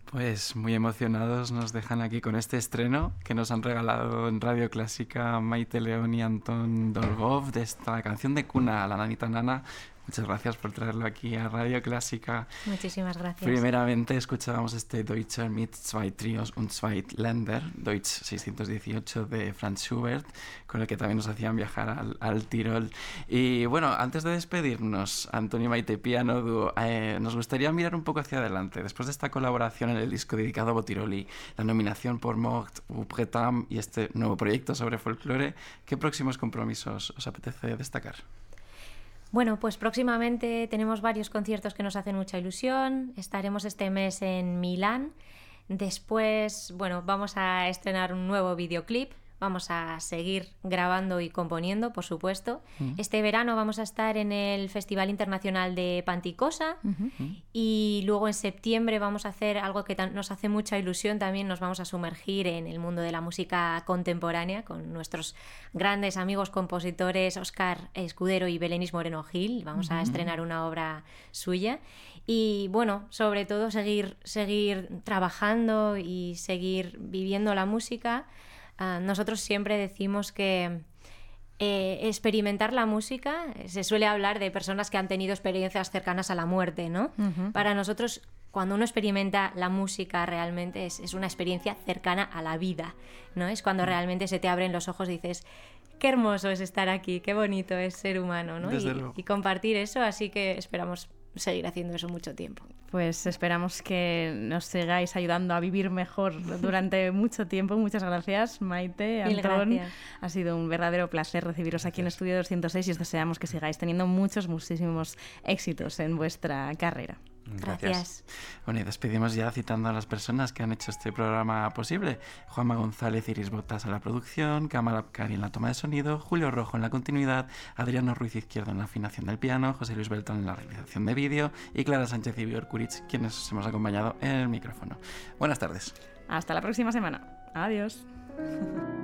Pues muy emocionados nos dejan aquí con este estreno que nos han regalado en Radio Clásica Maite León y Antón Dolgov de esta canción de cuna, La Nanita Nana. Muchas gracias por traerlo aquí a Radio Clásica. Muchísimas gracias. Primeramente escuchábamos este Deutscher mit zwei Trios und zwei Länder, Deutsch 618 de Franz Schubert, con el que también nos hacían viajar al Tirol. Y bueno, antes de despedirnos, Antonio Maite, Piano Dúo, nos gustaría mirar un poco hacia adelante. Después de esta colaboración en el disco dedicado a Botiroli, la nominación por Mort ou Pretam y este nuevo proyecto sobre folclore, ¿qué próximos compromisos os apetece destacar? Bueno, pues próximamente tenemos varios conciertos que nos hacen mucha ilusión. Estaremos este mes en Milán. Después, bueno, vamos a estrenar un nuevo videoclip. Vamos a seguir grabando y componiendo, por supuesto. Este verano vamos a estar en el Festival Internacional de Panticosa y luego en septiembre vamos a hacer algo que nos hace mucha ilusión también. Nos vamos a sumergir en el mundo de la música contemporánea con nuestros grandes amigos compositores Óscar Escudero y Belenis Moreno Gil. Vamos a estrenar una obra suya y, bueno, sobre todo seguir trabajando y seguir viviendo la música. Nosotros siempre decimos que experimentar la música, se suele hablar de personas que han tenido experiencias cercanas a la muerte, ¿no? Para nosotros, cuando uno experimenta la música realmente es una experiencia cercana a la vida, ¿no? Es cuando realmente se te abren los ojos y dices, qué hermoso es estar aquí, qué bonito es ser humano, ¿no? Y compartir eso, así que esperamos seguir haciendo eso mucho tiempo. Pues esperamos que nos sigáis ayudando a vivir mejor durante mucho tiempo. Muchas gracias, Maite, Antón. Gracias. Ha sido un verdadero placer recibiros aquí en Estudio 206 y os deseamos que sigáis teniendo muchísimos éxitos en vuestra carrera. Gracias. Bueno, y despedimos ya citando a las personas que han hecho este programa posible. Juanma González, Iris Botas en la producción, Kamal Abkari en la toma de sonido, Julio Rojo en la continuidad, Adriano Ruiz Izquierdo en la afinación del piano, José Luis Beltrán en la realización de vídeo y Clara Sánchez y Bior Kuric, quienes os hemos acompañado en el micrófono. Buenas tardes. Hasta la próxima semana. Adiós.